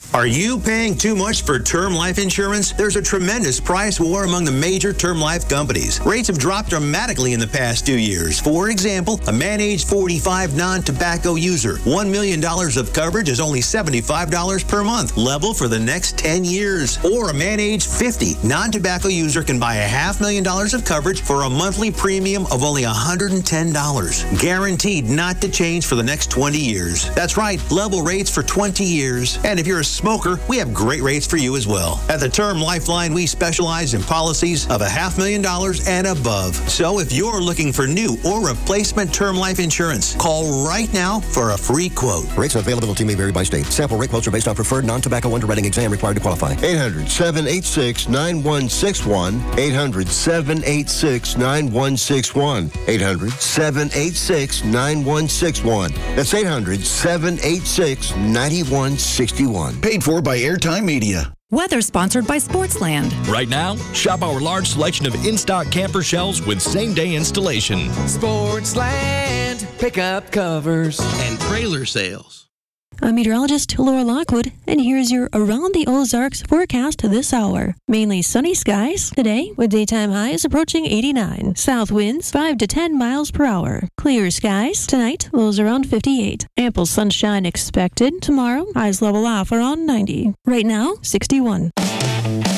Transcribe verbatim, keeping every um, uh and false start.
Are you paying too much for term life insurance? There's a tremendous price war among the major term life companies. Rates have dropped dramatically in the past two years. For example, a man age forty-five non-tobacco user, one million dollars of coverage is only seventy-five dollars per month, level for the next ten years. Or a man age fifty non-tobacco user can buy a half million dollars of coverage for a monthly premium of only one hundred ten dollars. Guaranteed not to change for the next twenty years. That's right, level rates for twenty years. And if you're a smoker, we have great rates for you as well. At the Term Lifeline, we specialize in policies of a half million dollars and above. So if you're looking for new or replacement term life insurance, call right now for a free quote. Rates and availability may vary by state. Sample rate quotes are based on preferred non-tobacco underwriting exam required to qualify. eight hundred, seven eight six, nine one six one. eight hundred, seven eight six, nine one six one. eight hundred, seven eight six, nine one six one. That's eight hundred, seven eight six, nine one six one. Paid for by Airtime Media. Weather sponsored by Sportsland. Right now, shop our large selection of in-stock camper shelves with same-day installation. Sportsland, pickup covers, and trailer sales. I'm meteorologist Laura Lockwood, and here's your Around the Ozarks forecast this hour. Mainly sunny skies today, with daytime highs approaching eighty-nine. South winds five to ten miles per hour. Clear skies tonight, lows around fifty-eight. Ample sunshine expected tomorrow, highs level off around ninety. Right now, sixty-one.